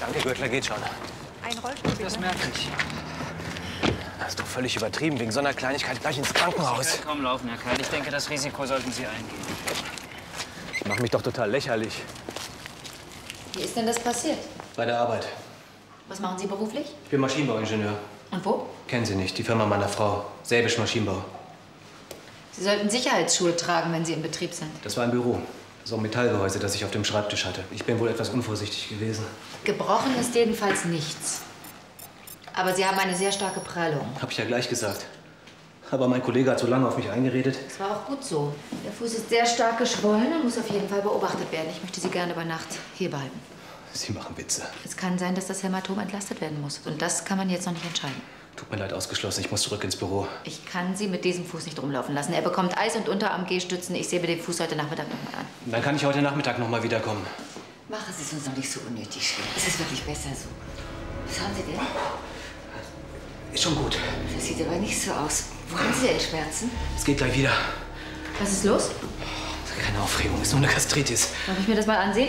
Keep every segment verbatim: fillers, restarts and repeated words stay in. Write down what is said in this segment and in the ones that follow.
Danke, Gürtler, geht schon. Ein Rollstuhl, bitte. Das merke ich. Das ist doch völlig übertrieben, wegen so einer Kleinigkeit gleich ins Krankenhaus. Sie können kaum laufen, Herr Keil. Ich denke, das Risiko sollten Sie eingehen. Ich mache mich doch total lächerlich. Wie ist denn das passiert? Bei der Arbeit. Was machen Sie beruflich? Ich bin Maschinenbauingenieur. Und wo? Kennen Sie nicht, die Firma meiner Frau. Säbisch Maschinenbau. Sie sollten Sicherheitsschuhe tragen, wenn Sie im Betrieb sind. Das war ein Büro. So ein Metallgehäuse, das ich auf dem Schreibtisch hatte. Ich bin wohl etwas unvorsichtig gewesen. Gebrochen ist jedenfalls nichts. Aber Sie haben eine sehr starke Prellung. Hab ich ja gleich gesagt. Aber mein Kollege hat so lange auf mich eingeredet. Das war auch gut so. Der Fuß ist sehr stark geschwollen und muss auf jeden Fall beobachtet werden. Ich möchte Sie gerne über Nacht hier behalten. Sie machen Witze. Es kann sein, dass das Hämatom entlastet werden muss. Und das kann man jetzt noch nicht entscheiden. Tut mir leid, ausgeschlossen. Ich muss zurück ins Büro. Ich kann Sie mit diesem Fuß nicht rumlaufen lassen. Er bekommt Eis und Unterarm-G-Stützen. Ich sehe mir den Fuß heute Nachmittag noch mal an. Dann kann ich heute Nachmittag noch mal wiederkommen. Machen Sie es uns doch nicht so unnötig schlimm. Es ist wirklich besser so. Was haben Sie denn? Ist schon gut. Das sieht aber nicht so aus. Wo haben Sie denn Schmerzen? Es geht gleich wieder. Was ist los? Keine Aufregung, ist nur eine Gastritis. Darf ich mir das mal ansehen?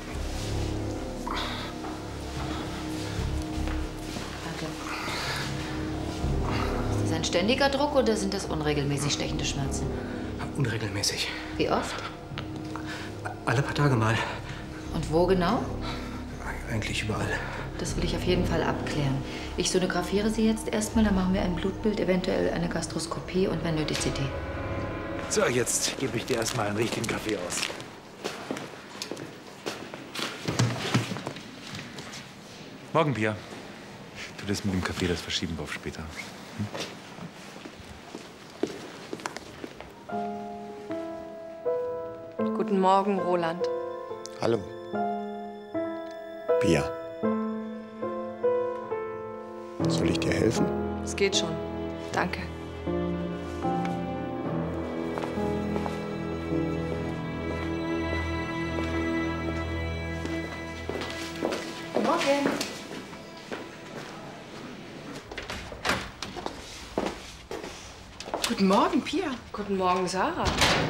Danke. Ist das ein ständiger Druck oder sind das unregelmäßig stechende Schmerzen? Unregelmäßig. Wie oft? Alle paar Tage mal. Und wo genau? Eigentlich überall. Das will ich auf jeden Fall abklären. Ich sonografiere Sie jetzt erstmal, dann machen wir ein Blutbild, eventuell eine Gastroskopie und wenn nötig C T. So, jetzt gebe ich dir erstmal einen richtigen Kaffee aus. Morgen, Pia. Du, das mit dem Kaffee, das verschieben wir auf später. Hm? Guten Morgen, Roland. Hallo. Pia. Soll ich dir helfen? Es geht schon. Danke. Guten Morgen. Guten Morgen, Pia. Guten Morgen, Sarah.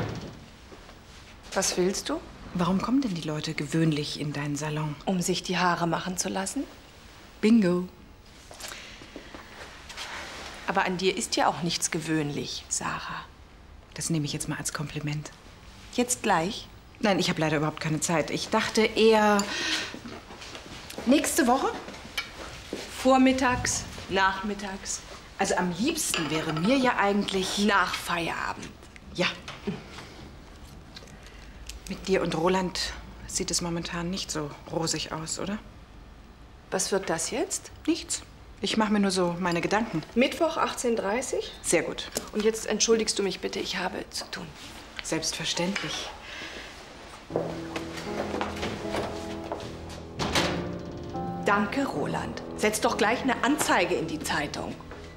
Was willst du? Warum kommen denn die Leute gewöhnlich in deinen Salon? Um sich die Haare machen zu lassen? Bingo. Aber an dir ist ja auch nichts gewöhnlich, Sarah. Das nehme ich jetzt mal als Kompliment. Jetzt gleich? Nein, ich habe leider überhaupt keine Zeit. Ich dachte eher nächste Woche. Vormittags, nachmittags. Also am liebsten wäre mir ja eigentlich nach Feierabend. Ja. Mit dir und Roland sieht es momentan nicht so rosig aus, oder? Was wird das jetzt? Nichts. Ich mache mir nur so meine Gedanken. Mittwoch achtzehn Uhr dreißig? Sehr gut. Und jetzt entschuldigst du mich bitte, ich habe zu tun. Selbstverständlich. Danke, Roland. Setz doch gleich eine Anzeige in die Zeitung.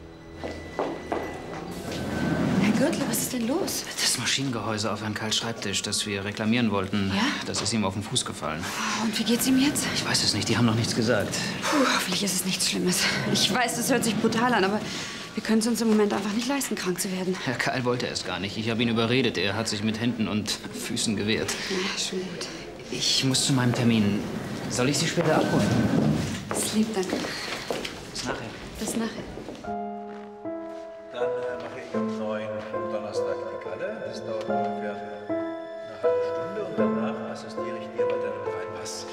Herr Gürtler, was ist denn los? Das Maschinengehäuse auf Herrn Keils Schreibtisch, das wir reklamieren wollten, Ja? das ist ihm auf den Fuß gefallen. Und wie geht's ihm jetzt? Ich weiß es nicht, die haben noch nichts gesagt. Puh, hoffentlich ist es nichts Schlimmes. Ich weiß, das hört sich brutal an, aber wir können es uns im Moment einfach nicht leisten, krank zu werden. Herr Keil wollte es gar nicht. Ich habe ihn überredet. Er hat sich mit Händen und Füßen gewehrt. Ja, schon gut. Ich muss zu meinem Termin. Soll ich Sie später abholen? Das ist lieb, danke. Bis nachher. Bis nachher. Dann äh, mache ich am neuen Donnerstag die Galle. Das dauert ungefähr eine halbe Stunde und danach assistiere ich dir bei deinem Reinpass.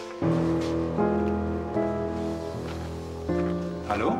Hallo?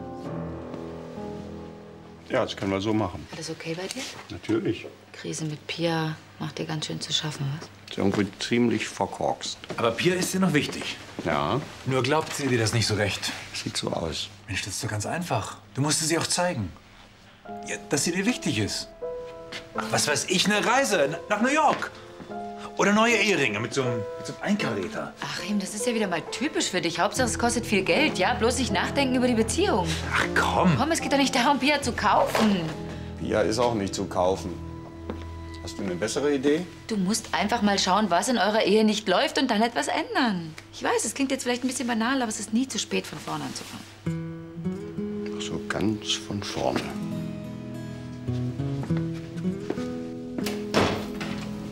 Ja, das können wir so machen. Alles okay bei dir? Natürlich. Krise mit Pia macht dir ganz schön zu schaffen, was? Ist irgendwie ziemlich verkorkst. Aber Pia ist dir noch wichtig. Ja, Nur glaubt sie dir das nicht so recht. sieht so aus. Mensch, das ist doch ganz einfach. Du musst es ihr auch zeigen. Ja, dass sie dir wichtig ist. Ach, was weiß ich, eine Reise nach New York. Oder neue Eheringe mit so einem, mit so einem Einkaräter. Achim, das ist ja wieder mal typisch für dich. Hauptsache, es kostet viel Geld, ja? Bloß nicht nachdenken über die Beziehung. Ach komm. Komm, es geht doch nicht darum, Pia zu kaufen. Pia ist auch nicht zu kaufen. Hast du eine bessere Idee? Du musst einfach mal schauen, was in eurer Ehe nicht läuft und dann etwas ändern. Ich weiß, es klingt jetzt vielleicht ein bisschen banal, aber es ist nie zu spät, von vorne anzufangen. Ach so, ganz von vorne.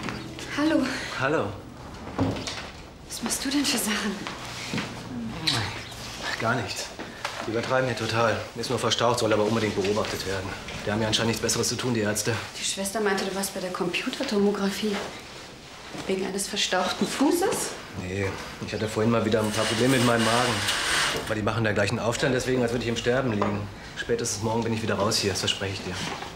Hallo. Hallo. Was machst du denn für Sachen? gar nichts. Die übertreiben hier total. Ist nur verstaucht, soll aber unbedingt beobachtet werden. Die haben ja anscheinend nichts Besseres zu tun, die Ärzte. Die Schwester meinte, du warst bei der Computertomographie. Wegen eines verstauchten Fußes? Nee, ich hatte vorhin mal wieder ein paar Probleme mit meinem Magen. Aber die machen da gleich einen Aufstand, deswegen, als würde ich im Sterben liegen. Spätestens morgen bin ich wieder raus hier, das verspreche ich dir.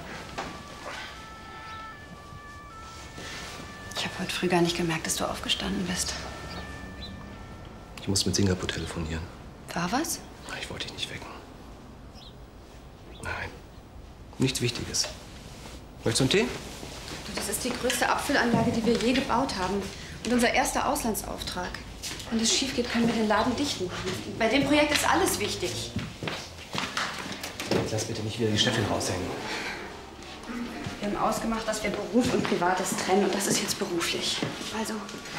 Ich habe heute früh gar nicht gemerkt, dass du aufgestanden bist. Ich muss mit Singapur telefonieren. War was? Ich wollte dich nicht wecken. Nein, nichts Wichtiges. Möchtest du einen Tee? Du, das ist die größte Abfüllanlage, die wir je gebaut haben. Und unser erster Auslandsauftrag. Wenn es schief geht, können wir den Laden dicht machen. Bei dem Projekt ist alles wichtig. Jetzt lass bitte nicht wieder die Chefin raushängen. Wir haben ausgemacht, dass wir Beruf und Privates trennen. Und das ist jetzt beruflich. Also...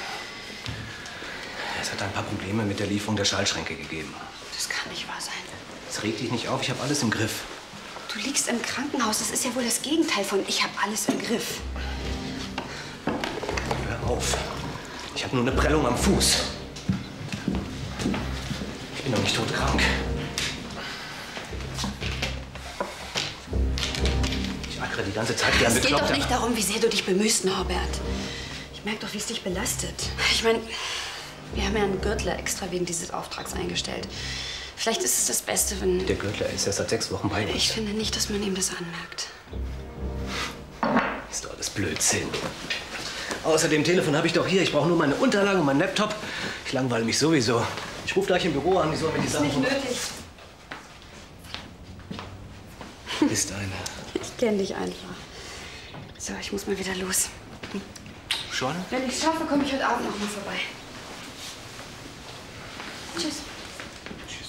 Es hat ein paar Probleme mit der Lieferung der Schaltschränke gegeben. Das kann nicht wahr sein. Es regt dich nicht auf, ich habe alles im Griff. Du liegst im Krankenhaus. Das ist ja wohl das Gegenteil von ich habe alles im Griff. Hör auf. Ich habe nur eine Prellung am Fuß. Ich bin doch nicht todkrank. Ich ackere die ganze Zeit wie ein Es geht Bekloppter. doch nicht darum, wie sehr du dich bemühst, Norbert. Ich merke doch, wie es dich belastet. Ich meine, wir haben ja einen Gürtler extra wegen dieses Auftrags eingestellt. Vielleicht ist es das Beste, wenn... Der Gürtler ist erst seit sechs Wochen bei uns. Ich finde nicht, dass man ihm das anmerkt. Ist doch alles Blödsinn. Außerdem, Telefon habe ich doch hier. Ich brauche nur meine Unterlagen und meinen Laptop. Ich langweile mich sowieso. Ich rufe gleich im Büro an. Die sollen mir die Sachen... Nicht nötig. Ist eine. Ich kenne dich einfach. So, ich muss mal wieder los. Schon? Wenn ich es schaffe, komme ich heute Abend noch mal vorbei. Tschüss.